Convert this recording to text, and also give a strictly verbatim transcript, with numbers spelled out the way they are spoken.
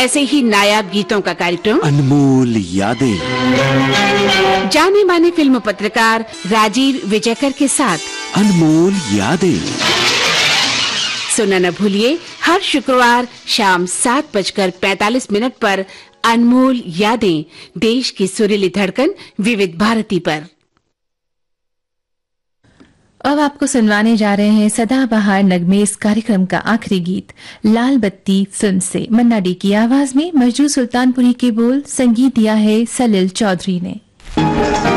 ऐसे ही नायाब गीतों का कार्यक्रम अनमोल यादें, जाने माने फिल्म पत्रकार राजीव विजयकर के साथ अनमोल यादें। सुनना न भूलिए हर शुक्रवार शाम सात बजकर पैंतालीस मिनट पर अनमोल यादें, देश की सुरीली धड़कन विविध भारती पर। अब आपको सुनवाने जा रहे हैं सदाबहार नगमे इस कार्यक्रम का आखिरी गीत लाल बत्ती फिल्म से। मन्ना डे की आवाज में मजनू सुल्तानपुरी के बोल, संगीत दिया है सलील चौधरी ने।